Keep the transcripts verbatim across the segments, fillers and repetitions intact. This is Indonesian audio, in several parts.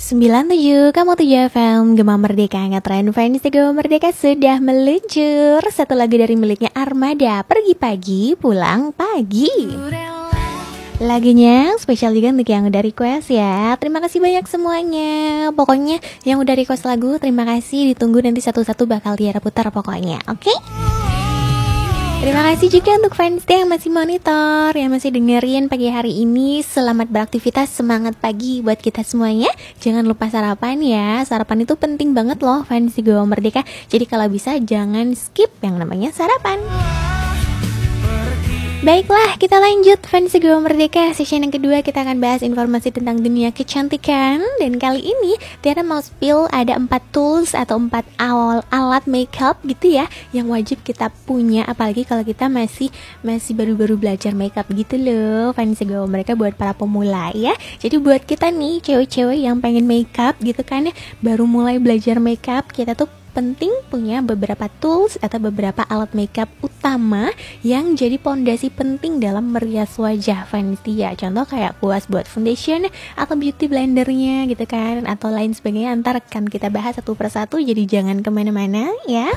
sembilan tujuh Kamu tujuh F M Gema Merdeka ngetren fans di Gema Merdeka sudah meluncur. Satu lagu dari miliknya Armada, Pergi Pagi Pulang Pagi. Lagunya spesial juga untuk yang udah request ya. Terima kasih banyak semuanya. Pokoknya yang udah request lagu, terima kasih. Ditunggu nanti satu-satu bakal Tiara putar pokoknya. Oke okay? Terima kasih juga untuk fans yang masih monitor, yang masih dengerin pagi hari ini. Selamat beraktivitas, semangat pagi buat kita semuanya. Jangan lupa sarapan ya. Sarapan itu penting banget loh fans di Gema Merdeka. Jadi kalau bisa jangan skip yang namanya sarapan. Baiklah, kita lanjut fans Gema Merdeka. Session yang kedua kita akan bahas informasi tentang dunia kecantikan. Dan kali ini Tiara mau spill ada empat tools atau empat awal alat makeup gitu ya, yang wajib kita punya, apalagi kalau kita masih masih baru-baru belajar makeup gitu loh fans Gema Merdeka, buat para pemula ya. Jadi buat kita nih cewek-cewek yang pengen makeup gitu kan ya, baru mulai belajar makeup, kita tuh penting punya beberapa tools atau beberapa alat makeup utama yang jadi pondasi penting dalam merias wajah fans ya. Contoh kayak kuas buat foundation atau beauty blendernya gitu kan, atau lain sebagainya. Ntar kan kita bahas satu persatu, jadi jangan kemana-mana ya.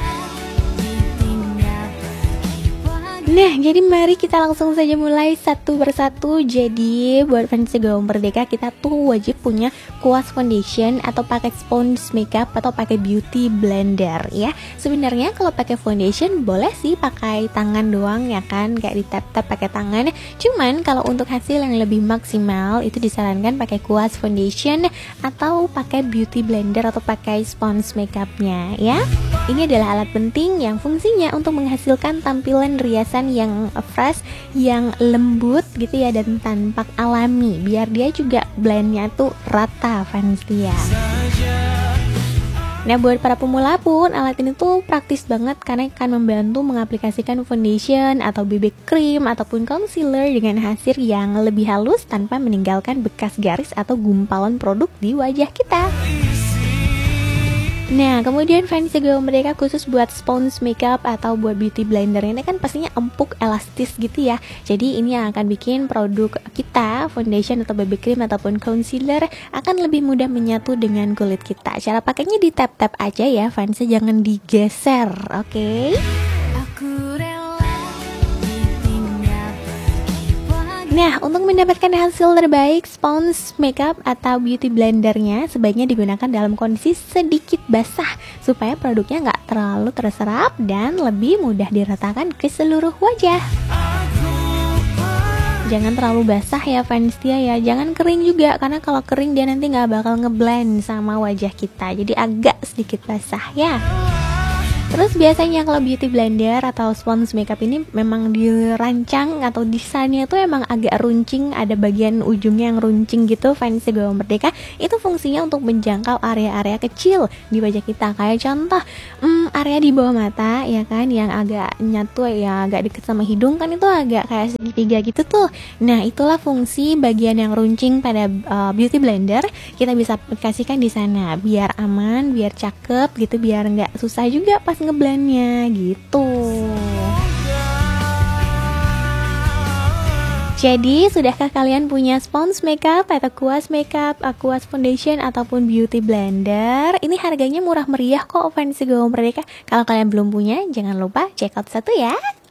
Nah, jadi mari kita langsung saja mulai satu persatu. Jadi buat fans Gema Merdeka, kita tuh wajib punya kuas foundation atau pakai sponge makeup atau pakai beauty blender ya. Sebenarnya kalau pakai foundation boleh sih pakai tangan doang ya kan, kayak di tap-tap pakai tangan. Cuman kalau untuk hasil yang lebih maksimal itu disarankan pakai kuas foundation atau pakai beauty blender atau pakai sponge makeupnya ya. Ini adalah alat penting yang fungsinya untuk menghasilkan tampilan riasan yang fresh, yang lembut gitu ya, dan tampak alami, biar dia juga blendnya tuh rata fans dia. Nah, buat para pemula pun alat ini tuh praktis banget karena akan membantu mengaplikasikan foundation atau B B cream ataupun concealer dengan hasil yang lebih halus tanpa meninggalkan bekas garis atau gumpalan produk di wajah kita. Nah, kemudian fans Gema Merdeka khusus buat sponge makeup atau buat beauty blender ini kan pastinya empuk, elastis gitu ya. Jadi ini yang akan bikin produk kita, foundation atau B B cream ataupun concealer, akan lebih mudah menyatu dengan kulit kita. Cara pakainya di tap-tap aja ya fans, jangan digeser, oke? Okay? Nah, untuk mendapatkan hasil terbaik, sponge makeup atau beauty blendernya sebaiknya digunakan dalam kondisi sedikit basah supaya produknya nggak terlalu terserap dan lebih mudah diratakan ke seluruh wajah. Jangan terlalu basah ya fans dia ya, jangan kering juga, karena kalau kering dia nanti nggak bakal ngeblend sama wajah kita, jadi agak sedikit basah ya. Terus biasanya kalau beauty blender atau sponge makeup ini memang dirancang atau desainnya tuh emang agak runcing, ada bagian ujungnya yang runcing gitu fans Gema Merdeka. Itu fungsinya untuk menjangkau area-area kecil di wajah kita, kayak contoh hmm, area di bawah mata ya kan, yang agak nyatu ya, agak deket sama hidung kan, itu agak kayak segitiga gitu tuh. Nah, itulah fungsi bagian yang runcing pada uh, beauty blender. Kita bisa aplikasikan di sana biar aman, biar cakep gitu, biar nggak susah juga pas ngeblendnya gitu. Jadi, sudahkah kalian punya sponge makeup atau kuas makeup, kuas foundation ataupun beauty blender? Ini harganya murah meriah kok fans Gema Merdeka. Kalau kalian belum punya, jangan lupa check out satu ya.